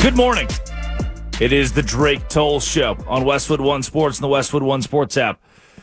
Good morning. It is the Drake Toll Show on Westwood One Sports and the Westwood One Sports app.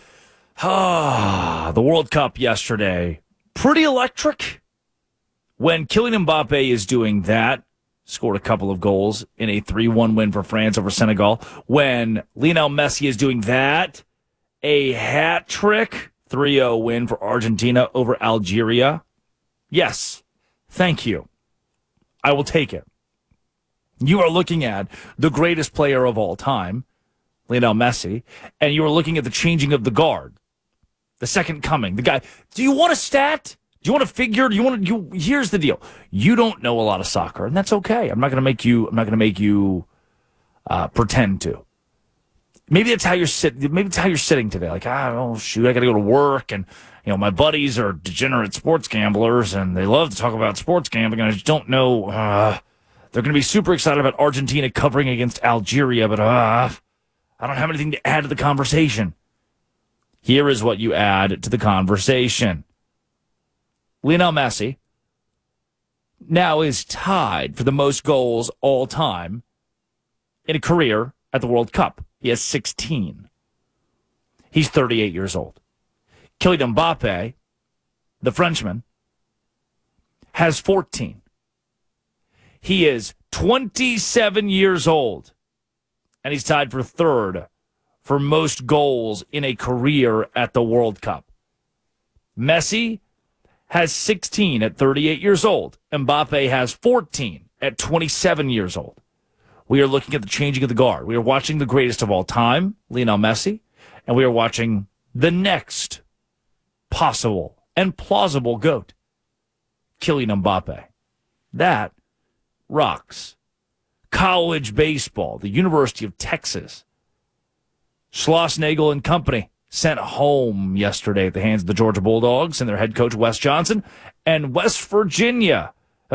The World Cup yesterday. Pretty electric. When Kylian Mbappe is doing that, scored a couple of goals in a 3-1 win for France over Senegal. When Lionel Messi is doing that, a hat trick, 3-0 win for Argentina over Algeria. Yes, thank you. I will take it. You are looking at the greatest player of all time, Lionel Messi, and you are looking at the changing of the guard, the second coming, the guy. Do you want a stat? Do you want a figure? Here's the deal. You don't know a lot of soccer, and that's okay. I'm not going to make you pretend to. Maybe that's how you're sitting. Maybe it's how you're sitting today. Like, oh shoot, I got to go to work, and my buddies are degenerate sports gamblers, and they love to talk about sports gambling, and I just don't know. They're going to be super excited about Argentina covering against Algeria, but I don't have anything to add to the conversation. Here is what you add to the conversation. Lionel Messi now is tied for the most goals all time in a career at the World Cup. He has 16. He's 38 years old. Kylian Mbappe, the Frenchman, has 14. He is 27 years old, and he's tied for third for most goals in a career at the World Cup. Messi has 16 at 38 years old. Mbappe has 14 at 27 years old. We are looking at the changing of the guard. We are watching the greatest of all time, Lionel Messi, and we are watching the next possible and plausible GOAT, Kylian Mbappe. That rocks. College baseball, the University of Texas. Schlossnagle and company sent home yesterday at the hands of the Georgia Bulldogs and their head coach, Wes Johnson. And West Virginia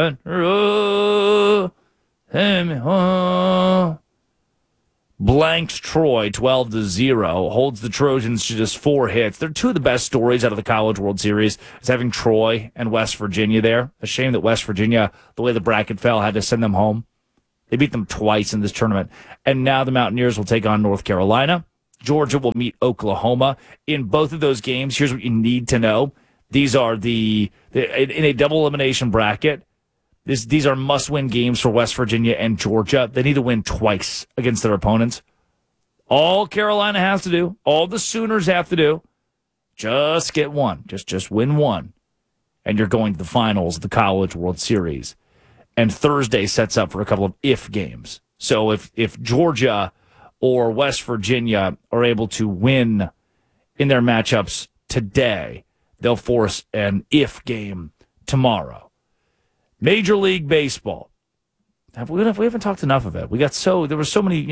blanked Troy 12-0, holds the Trojans to just 4 hits. They're two of the best stories out of the College World Series, is having Troy and West Virginia there. A shame that West Virginia, the way the bracket fell, had to send them home. They beat them twice in this tournament. And now the Mountaineers will take on North Carolina. Georgia will meet Oklahoma. In both of those games, here's what you need to know. These are in a double elimination bracket. These are must-win games for West Virginia and Georgia. They need to win twice against their opponents. All Carolina has to do, all the Sooners have to do, just get one. Just win one. And you're going to the finals of the College World Series. And Thursday sets up for a couple of if games. So if Georgia or West Virginia are able to win in their matchups today, they'll force an if game tomorrow. Major League Baseball. We haven't talked enough of it. There were so many,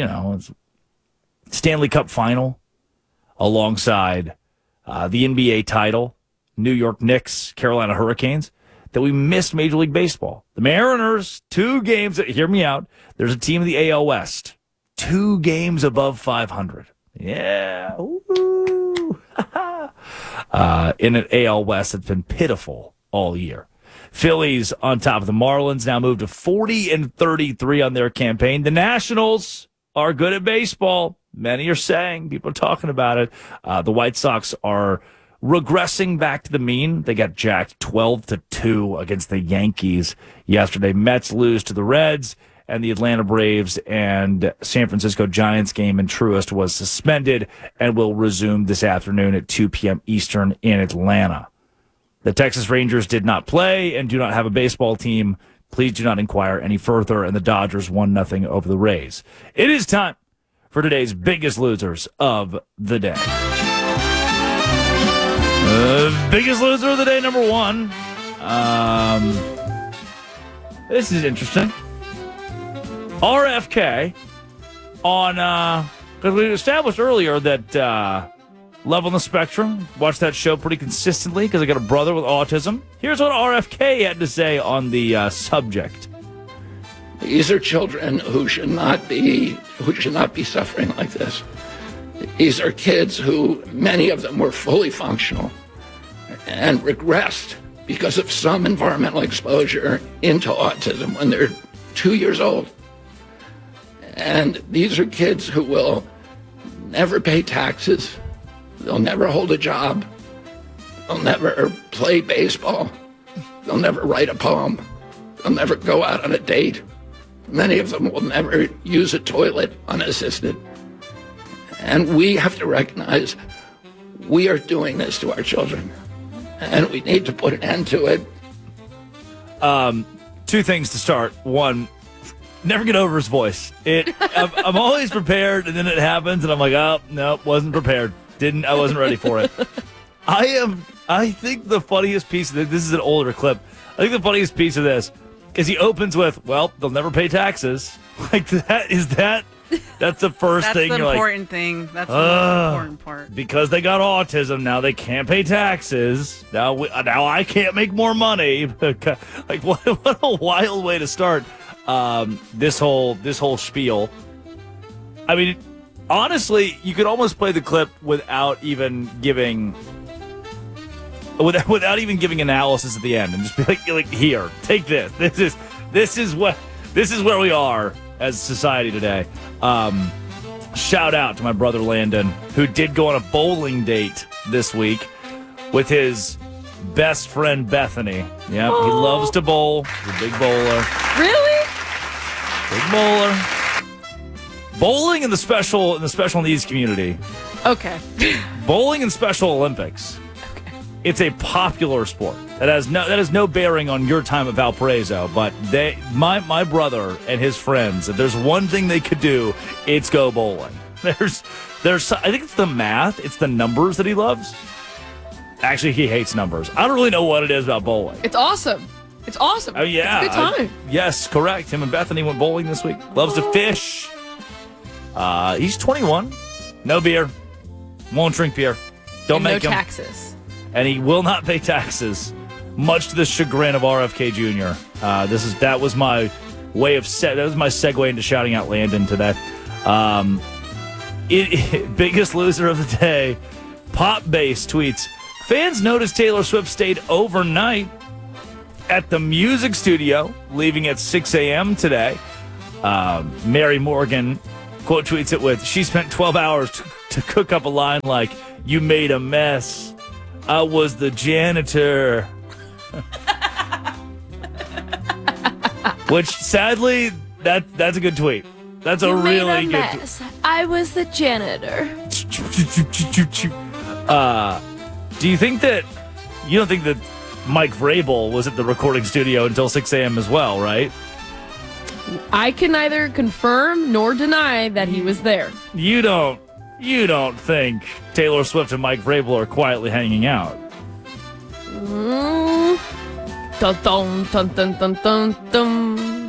Stanley Cup final alongside the NBA title, New York Knicks, Carolina Hurricanes, that we missed Major League Baseball. The Mariners, 2 games, hear me out. There's a team in the AL West, 2 games above 500. Yeah. Ooh. In an AL West that's been pitiful all year. Phillies on top of the Marlins now moved to 40-33 on their campaign. The Nationals are good at baseball. Many are saying, people are talking about it. The White Sox are regressing back to the mean. They got jacked 12-2 against the Yankees yesterday. Mets lose to the Reds, and the Atlanta Braves and San Francisco Giants game in Truist was suspended and will resume this afternoon at 2 p.m. Eastern in Atlanta. The Texas Rangers did not play and do not have a baseball team. Please do not inquire any further. And the Dodgers 1-0 over the Rays. It is time for today's biggest losers of the day. Biggest loser of the day, number 1. This is interesting. RFK on, because we established earlier that Love on the Spectrum, watch that show pretty consistently because I got a brother with autism. Here's what RFK had to say on the subject. These are children who should not be suffering like this. These are kids who, many of them were fully functional and regressed because of some environmental exposure into autism when they're 2 years old. And these are kids who will never pay taxes. They'll never hold a job. They'll never play baseball. They'll never write a poem. They'll never go out on a date. Many of them will never use a toilet unassisted. And we have to recognize we are doing this to our children. And we need to put an end to it. Two things to start. One, never get over his voice. I'm always prepared, and then it happens, and I'm like, oh, no, wasn't prepared. I wasn't ready for it. I think the funniest piece of this is an older clip. I think the funniest piece of this is he opens with, well, they'll never pay taxes. Like that's the first thing. That's the important thing. That's the most important part. Because they got autism, now they can't pay taxes. Now I can't make more money. Like what a wild way to start this whole spiel. I mean, honestly, you could almost play the clip without even giving analysis at the end and just be like here, take this. This is where we are as society today. Shout out to my brother Landon, who did go on a bowling date this week with his best friend Bethany. Yeah, he loves to bowl. He's a big bowler. Really? Big bowler. Bowling in the special needs community. Okay. Bowling and Special Olympics. Okay. It's a popular sport that has no bearing on your time at Valparaiso. But my brother and his friends, if there's one thing they could do, it's go bowling. There's I think it's the math, it's the numbers that he loves. Actually, he hates numbers. I don't really know what it is about bowling. It's awesome. It's awesome. Oh yeah, it's a good time. Yes, correct. Him and Bethany went bowling this week. Loves to fish. He's 21. No beer. Won't drink beer. Don't and make no him. taxes. And he will not pay taxes, much to the chagrin of RFK Jr. That was my segue into shouting out Landon today. Biggest loser of the day. Pop Bass tweets, fans noticed Taylor Swift stayed overnight at the music studio, leaving at 6 a.m. today. Mary Morgan quote tweets it with, she spent 12 hours to cook up a line like, you made a mess. I was the janitor. Which, sadly, that's a good tweet. That's a really good tweet. I was the janitor. Do you think that you don't think that Mike Vrabel was at the recording studio until 6 a.m. as well, right? I can neither confirm nor deny that he was there. You don't think Taylor Swift and Mike Vrabel are quietly hanging out? Dun, dun, dun, dun, dun, dun,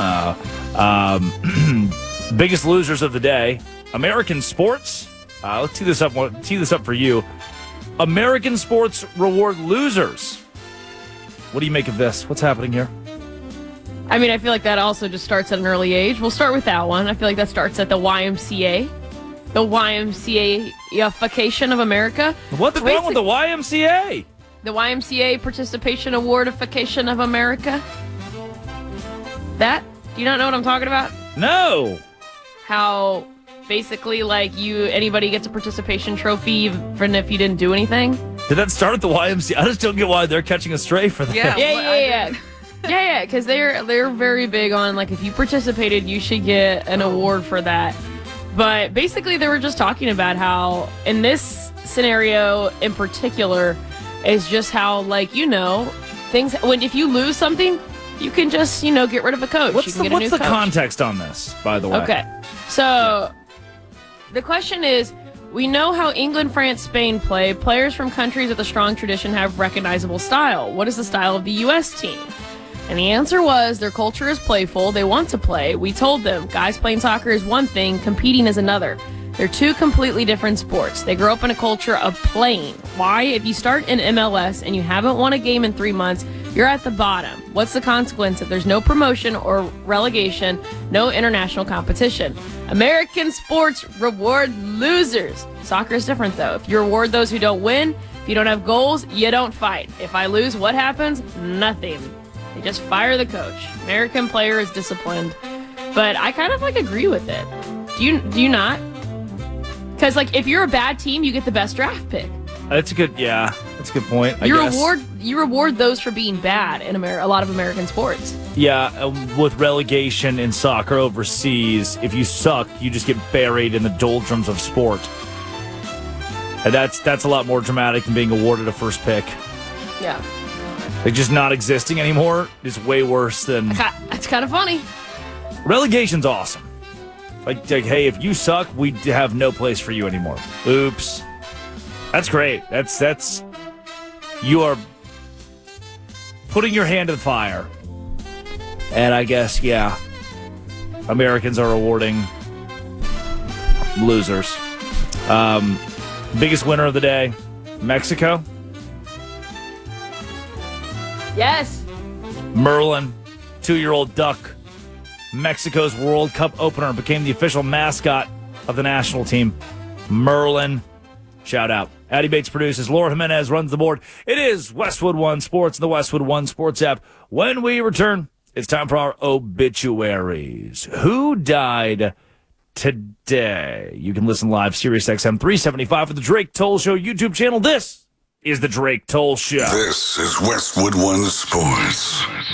dun. Biggest losers of the day. American sports. Let's tee this up for you. American sports reward losers. What do you make of this? What's happening here? I mean, I feel like that also just starts at an early age. We'll start with that one. I feel like that starts at the YMCA. The YMCA-ification of America. What's wrong with the YMCA? The YMCA Participation Awardification of America. That? Do you not know what I'm talking about? No. How basically, like, anybody gets a participation trophy even if you didn't do anything? Did that start at the YMCA? I just don't get why they're catching a stray for that. Yeah. Yeah, because they're very big on, like, if you participated, you should get an award for that. But basically, they were just talking about how, in this scenario in particular, is just how, like, things, if you lose something, you can just, get rid of a coach. What's the context on this, by the way? Okay. So, the question is, we know how England, France, Spain play. Players from countries with a strong tradition have recognizable style. What is the style of the U.S. team? And the answer was, their culture is playful. They want to play. We told them, guys playing soccer is one thing, competing is another. They're two completely different sports. They grow up in a culture of playing. Why? If you start in MLS and you haven't won a game in 3 months, you're at the bottom. What's the consequence if there's no promotion or relegation, no international competition? American sports reward losers. Soccer is different, though. If you reward those who don't win, if you don't have goals, you don't fight. If I lose, what happens? Nothing. They just fire the coach. American player is disciplined. but I kind of like agree with it. Do you not? Because like if you're a bad team, you get the best draft pick. That's a good point. I guess. You reward those for being bad in a lot of American sports. Yeah, with relegation in soccer overseas, if you suck, you just get buried in the doldrums of sport. And that's a lot more dramatic than being awarded a first pick. Yeah. Like just not existing anymore is way worse than. That's kind of funny. Relegation's awesome. Like, hey, if you suck, we have no place for you anymore. Oops. That's great. That's you are putting your hand to the fire. And I guess, yeah, Americans are awarding losers. Biggest winner of the day, Mexico. Yes. Merlin, 2-year-old duck. Mexico's World Cup opener, became the official mascot of the national team. Merlin. Shout out. Addy Bates produces. Laura Jimenez runs the board. It is Westwood One Sports and the Westwood One Sports app. When we return, it's time for our obituaries. Who died today? You can listen live, SiriusXM 375 for the Drake Toll Show YouTube channel. This is the Drake Toll Show. This is Westwood One Sports.